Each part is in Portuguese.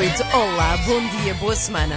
noite, olá, bom dia, boa semana.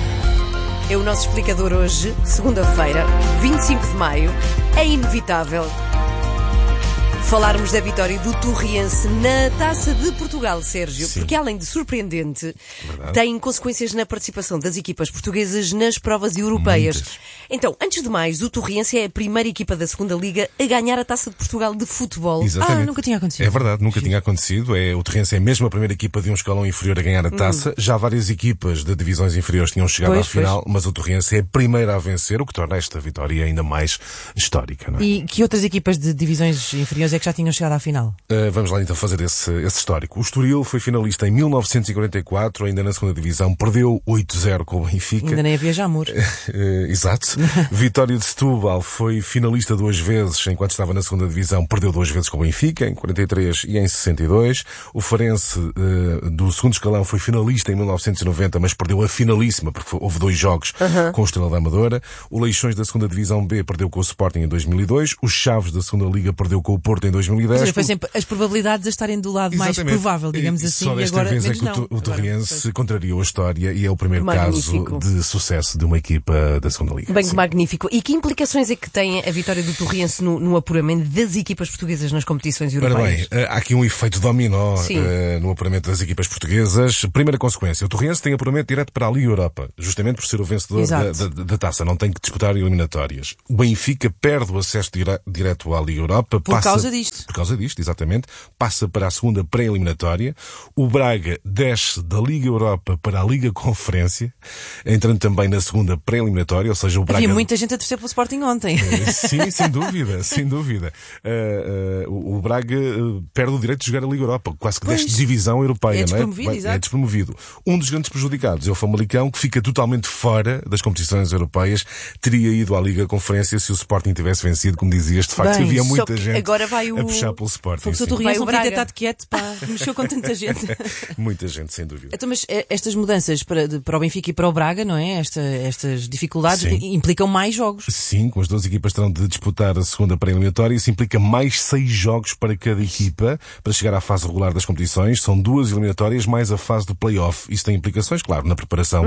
É o nosso explicador hoje, segunda-feira, 25 de maio. É inevitável falarmos da vitória do Torriense na Taça de Portugal, Sérgio, Sim. porque além de surpreendente, tem consequências na participação das equipas portuguesas nas provas europeias. Muitas. Então, antes de mais, o Torriense é a primeira equipa da segunda Liga a ganhar a Taça de Portugal de futebol. Exatamente. nunca tinha acontecido. É verdade, nunca tinha acontecido. O Torriense é mesmo a primeira equipa de um escalão inferior a ganhar a taça. Já várias equipas de divisões inferiores tinham chegado à final, mas o Torriense é a primeira a vencer, o que torna esta vitória ainda mais histórica, não é? E que outras equipas de divisões inferiores é que já tinham chegado à final? Vamos lá então fazer esse histórico. O Estoril foi finalista em 1944, ainda na segunda divisão, perdeu 8-0 com o Benfica. Ainda nem havia Jamor. Exato. Vitória de Setúbal foi finalista 2 vezes enquanto estava na segunda divisão, perdeu 2 vezes com o Benfica, em 43 e em 62. O Farense do segundo escalão foi finalista em 1990, mas perdeu a finalíssima porque houve 2 jogos com o Estrela da Amadora. O Leixões da segunda divisão B perdeu com o Sporting em 2002. O Chaves da segunda liga perdeu com o Porto em 2010. Ou seja, foi sempre as probabilidades a estarem do lado mais provável, digamos assim. Só desta e agora, vez é menos que não. o Torriense contrariou a história e é o primeiro Magnífico. caso de sucesso de uma equipa da segunda liga. Bem, Sim. magnífico. E que implicações é que tem a vitória do Torriense no apuramento das equipas portuguesas nas competições Ora europeias? bem, há aqui um efeito dominó Sim. no apuramento das equipas portuguesas. Primeira consequência, o Torriense tem apuramento direto para a Liga Europa, justamente por ser o vencedor da taça, não tem que disputar eliminatórias. O Benfica perde o acesso direto à Liga Europa. Por causa disto. Por causa disto, exatamente. Passa para a segunda pré-eliminatória. O Braga desce da Liga Europa para a Liga Conferência, entrando também na segunda pré-eliminatória, ou seja, o Braga... Havia muita gente a torcer pelo Sporting ontem. Sim, sem dúvida, sem dúvida. O Braga perde o direito de jogar a Liga Europa, quase que desta divisão europeia, É não é? despromovido, exato. É despromovido. Um dos grandes prejudicados é o Famalicão, que fica totalmente fora das competições europeias. Teria ido à Liga Conferência se o Sporting tivesse vencido, como dizias. De facto, Bem, havia só muita que gente agora vai a puxar pelo Sporting. O sim. Torriense não o podia ter Braga. estado quieto, pá, mexeu com tanta gente. Muita gente, sem dúvida. Então, mas estas mudanças para o Benfica e para o Braga, não é? Estas dificuldades Sim. implicam mais jogos. Sim, com as duas equipas terão de disputar a segunda pré-eliminatória. Isso implica mais 6 jogos para cada equipa para chegar à fase regular das competições. São 2 eliminatórias mais a fase do play-off. Isso tem implicações, claro, na preparação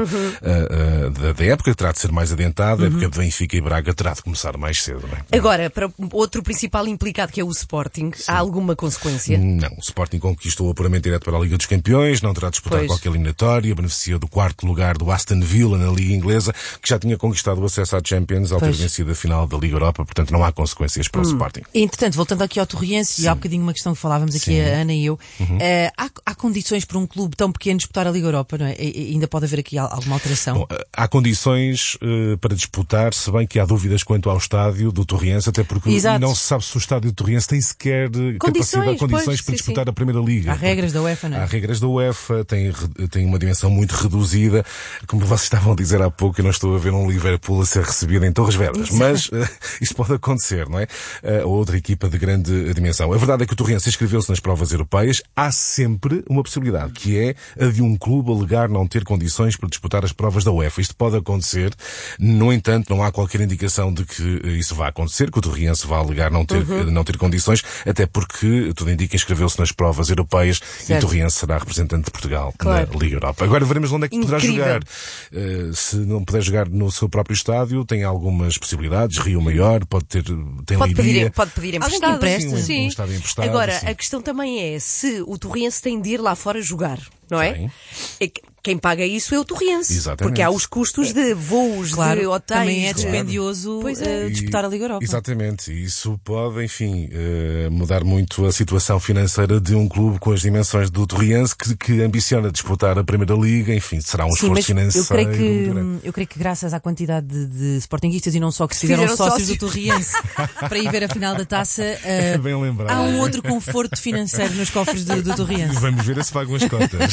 da época, que terá de ser mais adiantada. A época de Benfica e Braga terá de começar mais cedo. Não é? Agora, para outro principal implicado, que é o Sporting, há alguma consequência? Não, o Sporting conquistou o apuramento direto para a Liga dos Campeões, não terá de disputar qualquer eliminatória, beneficia do 4º lugar do Aston Villa na Liga Inglesa, que já tinha conquistado o acesso à Champions ao ter vencido a final da Liga Europa, portanto não há consequências para o Sporting. Entretanto, voltando aqui ao Torriense, e há bocadinho uma questão que falávamos aqui, a Ana e eu, há condições para um clube tão pequeno disputar a Liga Europa, não é? E ainda pode haver aqui alguma alteração? Bom, há condições para disputar, se bem que há dúvidas quanto ao estádio do Torriense, até porque não se sabe se o estádio do Torriense tem sequer condições para disputar a Primeira Liga. Há regras da UEFA, não é? Há regras da UEFA, tem uma dimensão muito reduzida. Como vocês estavam a dizer há pouco, eu não estou a ver um Liverpool a ser recebido em Torres Vedras, mas isso pode acontecer, não é? Outra equipa de grande dimensão. A verdade é que o Torriense inscreveu-se nas provas europeias. Há sempre uma possibilidade, que é a de um clube alegar não ter condições para disputar as provas da UEFA. Isto pode acontecer. No entanto, não há qualquer indicação de que isso vá acontecer, que o Torriense vá alegar não ter condições, até porque tudo indica inscreveu-se nas provas europeias e o Torriense será representante de Portugal na Liga Europa. Agora veremos onde é que poderá jogar. Se não puder jogar no seu próprio estádio, tem algumas possibilidades. Rio Maior tem Leiria. Pode pedir Alguém emprestado. que empreste. Sim. Um estádio emprestado. Agora, sim. a questão também é se o Torriense tem de ir lá fora jogar, não é? Tem. É que quem paga isso é o Torriense. Exatamente. Porque há os custos de voos, de hotéis. Também é dispendioso disputar a Liga Europa. Exatamente. E isso pode, enfim, mudar muito a situação financeira de um clube com as dimensões do Torriense que ambiciona disputar a Primeira Liga. Enfim, será um esforço financeiro. Eu creio que graças à quantidade de sportinguistas e não só que se fizeram sócios do Torriense para ir ver a final da taça, Bem lembrado. há um outro conforto financeiro nos cofres do Torriense. Vamos ver se pagam as contas.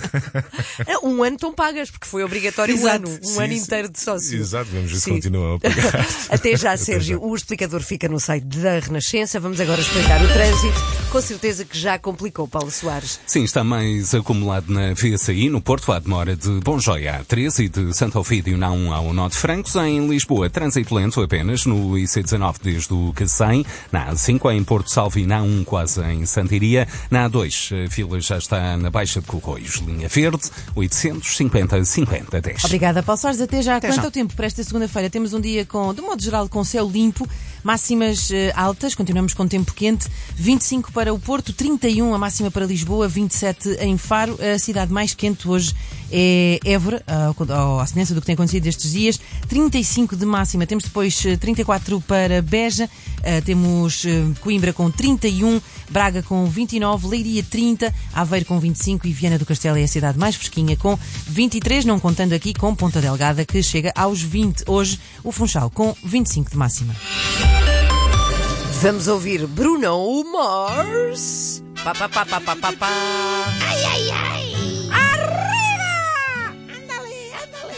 Um ano estão pagas, porque foi obrigatório um ano inteiro de sócio. Exato, vamos ver se continuam a pagar. Até já, Sérgio. O explicador fica no site da Renascença. Vamos agora explicar o trânsito. Com certeza que já complicou, Paulo Soares. Sim, está mais acumulado na VSI, no Porto, à demora de Bonjoia A13 e de Santo Ofídio na 1 ao Nó de Francos. Em Lisboa, trânsito lento apenas no IC19 desde o Cacém. Na A5 em Porto Salvo e na A1 quase em Santiria. Na A2, a fila já está na Baixa de Corroios. Linha Verde, 800 800 50 50 10. Obrigada, Paulo Soares. Até já. Até Quanto já. ao tempo para esta segunda-feira, temos um dia de modo geral, com céu limpo, máximas altas, continuamos com tempo quente, 25 para o Porto, 31 a máxima para Lisboa, 27 em Faro. A cidade mais quente hoje é Évora, à semelhança do que tem acontecido estes dias, 35 de máxima. Temos depois 34 para Beja, temos Coimbra com 31, Braga com 29, Leiria 30, Aveiro com 25 e Viana do Castelo é a cidade mais fresquinha com 23, não contando aqui com Ponta Delgada, que chega aos 20 hoje, o Funchal com 25 de máxima. Vamos ouvir Bruno Mars. Pá, pá, pá, pá, pá, pá, pá. Ai, ai, ai.